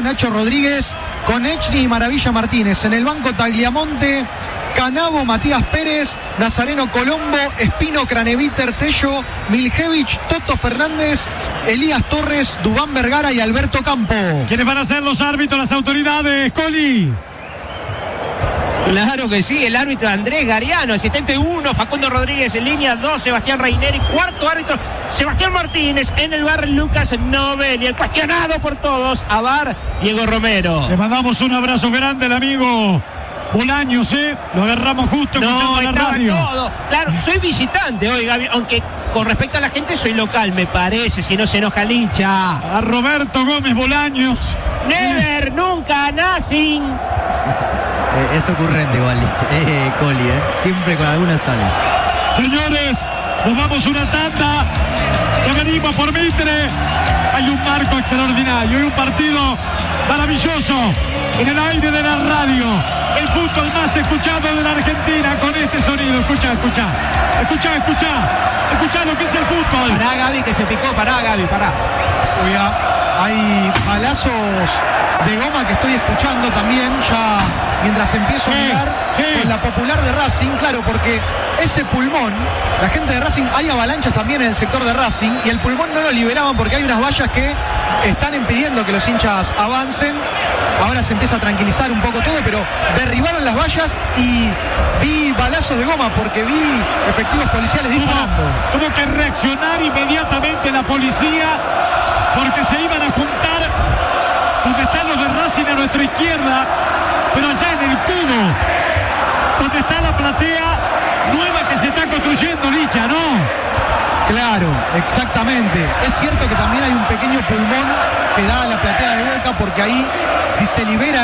Nacho Rodríguez, Konechny y Maravilla Martínez. En el banco Tagliamonte, Canavo, Matías Pérez, Nazareno Colombo, Espino, Craneviter, Tello, Miljevich, Toto Fernández, Elías Torres, Dubán Vergara y Alberto Campo. ¿Quiénes van a ser los árbitros, las autoridades, Coli? Claro que sí, el árbitro Andrés Gariano, asistente 1, Facundo Rodríguez en línea 2, Sebastián Reineri, cuarto árbitro, Sebastián Martínez, en el bar Lucas Novelli, el cuestionado por todos, a bar Diego Romero. Le mandamos un abrazo grande al amigo Bolaños, lo agarramos justo escuchando la radio. Todo. Claro, soy visitante hoy, Gaby, aunque con respecto a la gente soy local, me parece, si no se enoja Licha. A Roberto Gómez Bolaños. Never, nunca, nothing. Es ocurrente igual, Coli, siempre con alguna sale. Señores, nos vamos una tanda. Ya venimos por Mitre. Hay un marco extraordinario y un partido maravilloso en el aire de la radio. El fútbol más escuchado de la Argentina con este sonido. Escucha lo que es el fútbol. Pará, Gaby, que se picó. Pará, Gaby, pará. Oiga, hay balazos de goma que estoy escuchando también ya mientras empiezo a mirar con la popular de Racing, claro, porque ese pulmón, la gente de Racing, hay avalanchas también en el sector de Racing y el pulmón no lo liberaban porque hay unas vallas que están impidiendo que los hinchas avancen. Ahora se empieza a tranquilizar un poco todo, pero derribaron las vallas y vi balazos de goma porque vi efectivos policiales disparando. Tuvo que reaccionar inmediatamente la policía porque se iban a juntar donde están los de Racing a nuestra izquierda, pero allá en el Cudo, donde está la platea nueva que se está construyendo, Licha, ¿no? Claro, exactamente. Es cierto que también hay un pequeño pulmón que da a la platea de Boca, porque ahí, si se libera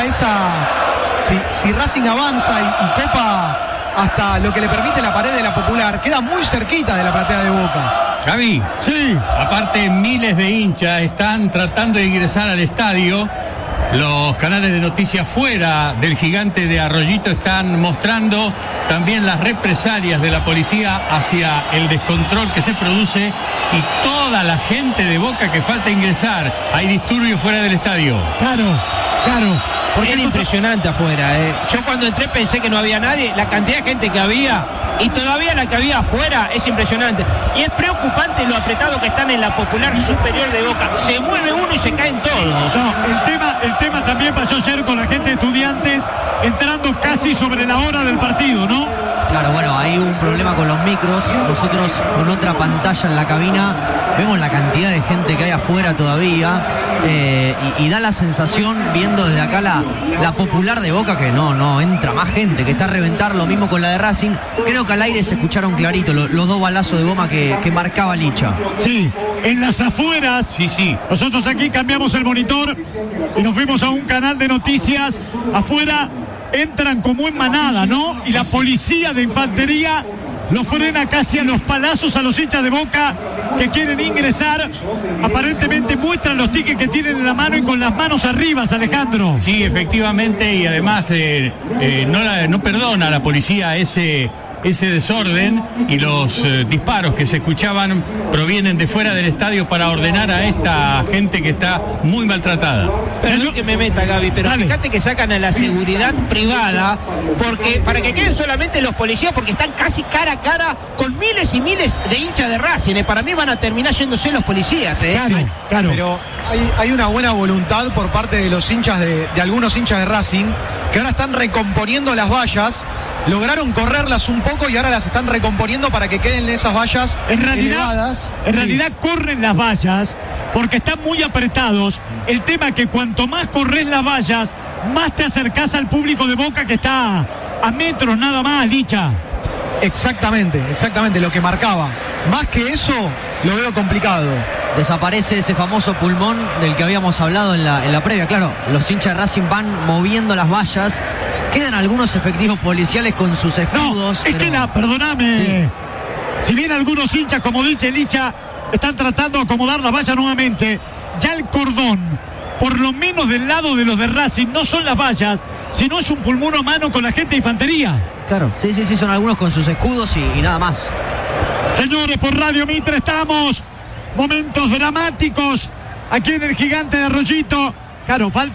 si Racing avanza y copa hasta lo que le permite la pared de la Popular, queda muy cerquita de la platea de Boca. Javi, sí. Aparte, miles de hinchas están tratando de ingresar al estadio. Los canales de noticias fuera del Gigante de Arroyito están mostrando también las represalias de la policía hacia el descontrol que se produce y toda la gente de Boca que falta ingresar. Hay disturbios fuera del estadio. Claro. Era impresionante afuera. Yo cuando entré pensé que no había nadie. La cantidad de gente que había y todavía la que había afuera es impresionante. Y es preocupante lo apretado que están en la Popular superior de Boca. Se mueve uno y se caen todos. No, el tema también pasó ayer con la gente de Estudiantes entrando casi sobre la hora del partido, ¿no? Claro, bueno, hay un problema con los micros. Nosotros con otra pantalla en la cabina vemos la cantidad de gente que hay afuera todavía. Y da la sensación, viendo desde acá la Popular de Boca, que no entra más gente, que está a reventar. Lo mismo con la de Racing. Creo que al aire se escucharon clarito los dos balazos de goma que marcaba Licha. Sí, en las afueras. Sí. Nosotros aquí cambiamos el monitor y nos fuimos a un canal de noticias. Afuera entran como en manada, ¿no? Y la policía de infantería lo frena casi a los palazos a los hinchas de Boca que quieren ingresar. Aparentemente muestran los tickets que tienen en la mano y con las manos arriba, Alejandro. Sí, efectivamente, y además no perdona a la policía ese desorden, y los disparos que se escuchaban provienen de fuera del estadio para ordenar a esta gente que está muy maltratada. Perdón que me meta, Gaby, pero dale. Fíjate que sacan a la seguridad privada porque para que queden solamente los policías, porque están casi cara a cara con miles y miles de hinchas de Racing. Para mí van a terminar yéndose los policías. Claro. Pero hay una buena voluntad por parte de los hinchas de algunos hinchas de Racing que ahora están recomponiendo las vallas. Lograron correrlas un poco y ahora las están recomponiendo para que queden esas vallas elevadas. En realidad corren las vallas porque están muy apretados. El tema es que cuanto más corres las vallas, más te acercás al público de Boca que está a metros nada más, Licha. Exactamente, lo que marcaba. Más que eso, lo veo complicado. Desaparece ese famoso pulmón del que habíamos hablado en la previa. Claro, los hinchas de Racing van moviendo las vallas. Quedan algunos efectivos policiales con sus escudos. No, es que perdóname. Sí. Si bien algunos hinchas, como dice Licha, están tratando de acomodar la valla nuevamente, ya el cordón, por lo menos del lado de los de Racing, no son las vallas, sino es un pulmón a mano con la gente de infantería. Claro, sí, son algunos con sus escudos y nada más. Señores, por Radio Mitre estamos. Momentos dramáticos aquí en el Gigante de Arroyito. Claro, falta